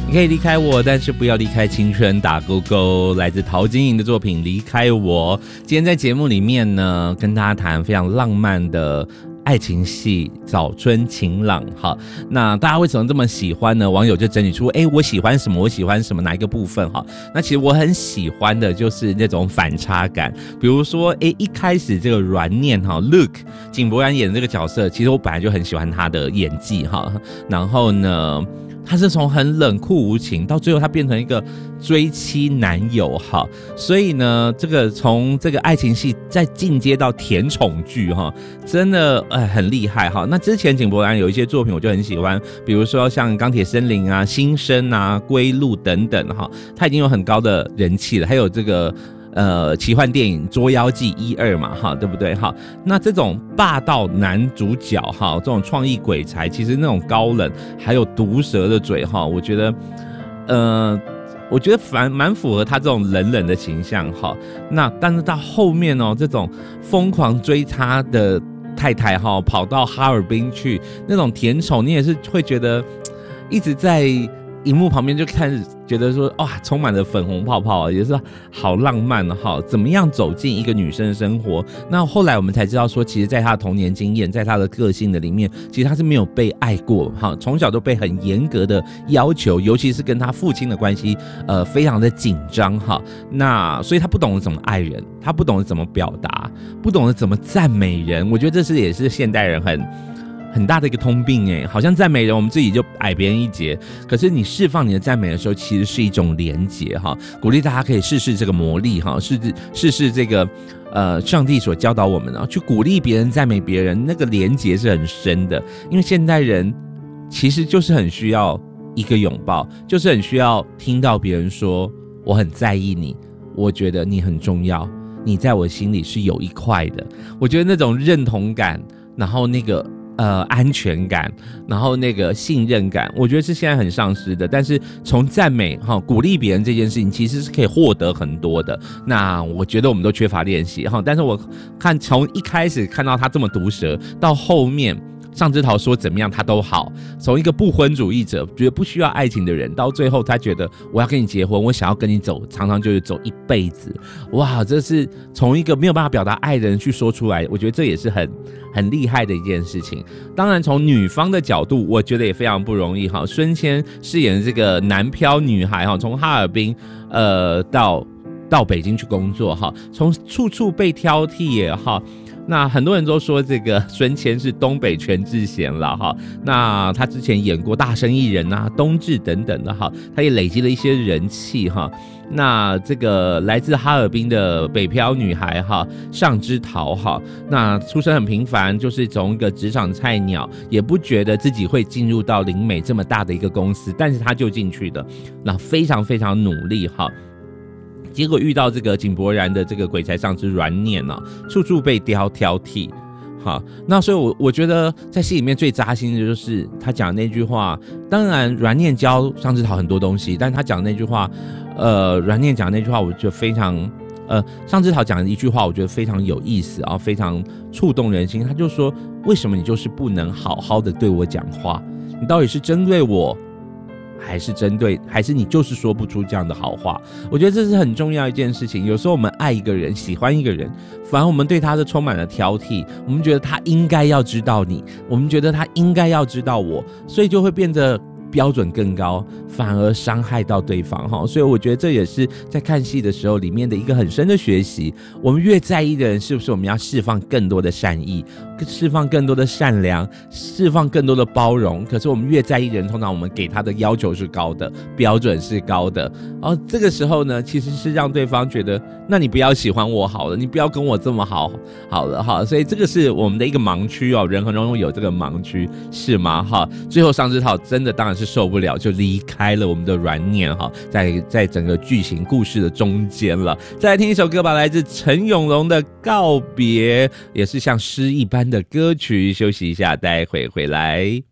你可以离开我，但是不要离开青春，打勾勾。来自陶晶莹的作品《离开我》。今天在节目里面呢，跟大家谈非常浪漫的爱情戏《早春晴朗》。好，那大家为什么这么喜欢呢？网友就整理出，我喜欢什么，我喜欢什么，哪一个部分？哈，那其实我很喜欢的就是那种反差感，比如说，一开始这个软念哈 ，Luke 井柏然演的这个角色，其实我本来就很喜欢他的演技哈，然后呢，他是从很冷酷无情到最后他变成一个追妻男友哈，所以呢，这个从这个爱情戏再进阶到甜宠剧哈，真的很厉害哈。那之前井柏然有一些作品我就很喜欢，比如说像钢铁森林啊、新生啊、归路等等哈，他已经有很高的人气了，还有这个。奇幻电影《捉妖记》1、2嘛，哈，对不对？哈，那这种霸道男主角哈，这种创意鬼才，其实那种高冷，还有毒舌的嘴哈，我觉得蛮符合他这种冷冷的形象哈。那但是到后面哦，这种疯狂追他的太太哈，跑到哈尔滨去，那种甜宠，你也是会觉得一直在荧幕旁边就开始觉得说，哇，充满了粉红泡泡，也是好浪漫哈。怎么样走进一个女生的生活？那后来我们才知道说，其实在她的童年经验，在她的个性的里面，其实她是没有被爱过哈，从小都被很严格的要求，尤其是跟她父亲的关系，非常的紧张哈。那所以她不懂得怎么爱人，她不懂得怎么表达，不懂得怎么赞美人。我觉得这也是现代人很大的一个通病好像赞美人我们自己就矮别人一截，可是你释放你的赞美的时候，其实是一种连结哈。鼓励大家可以试试这个魔力哈，试试这个上帝所教导我们去鼓励别人、赞美别人，那个连结是很深的。因为现代人其实就是很需要一个拥抱，就是很需要听到别人说我很在意你，我觉得你很重要，你在我心里是有一块的。我觉得那种认同感，然后那个安全感，然后那个信任感，我觉得是现在很丧失的。但是从赞美鼓励别人这件事情，其实是可以获得很多的。那我觉得我们都缺乏练习但是我看从一开始看到他这么毒舌，到后面上枝桃说怎么样他都好，从一个不婚主义者觉得不需要爱情的人，到最后他觉得我要跟你结婚，我想要跟你走，常常就是走一辈子。哇，这是从一个没有办法表达爱的人去说出来，我觉得这也是很厉害的一件事情。当然从女方的角度我觉得也非常不容易孙千饰演的这个南漂女孩从哈尔滨到北京去工作从处处被挑剔也那很多人都说这个孙千是东北全智贤了那他之前演过大生意人啊、冬至等等的他也累积了一些人气那这个来自哈尔滨的北漂女孩上枝桃那出身很平凡，就是从一个职场菜鸟，也不觉得自己会进入到林美这么大的一个公司，但是他就进去了，那非常非常努力结果遇到这个井柏然的这个鬼才上之软念处处被挑剔那所以我觉得在戏里面最扎心的就是他讲的那句话。当然软念教上枝桃很多东西，但他讲的那句话软念讲的那句话我觉得非常上枝桃讲的一句话我觉得非常有意思非常触动人心。他就说，为什么你就是不能好好的对我讲话？你到底是针对我，还是你就是说不出这样的好话？我觉得这是很重要一件事情。有时候我们爱一个人，喜欢一个人，反而我们对他的充满了挑剔，我们觉得他应该要知道你，我们觉得他应该要知道我，所以就会变得标准更高，反而伤害到对方所以我觉得这也是在看戏的时候里面的一个很深的学习。我们越在意的人，是不是我们要释放更多的善意，释放更多的善良，释放更多的包容？可是我们越在意的人，通常我们给他的要求是高的，标准是高的这个时候呢，其实是让对方觉得，那你不要喜欢我好了，你不要跟我这么好了所以这个是我们的一个盲区人很容易有这个盲区，是吗最后上枝桃真的当然是受不了，就离开了我们的软念在整个剧情故事的中间了。再来听一首歌吧，来自陈永龙的告别，也是像诗一般的歌曲。休息一下，待会回来。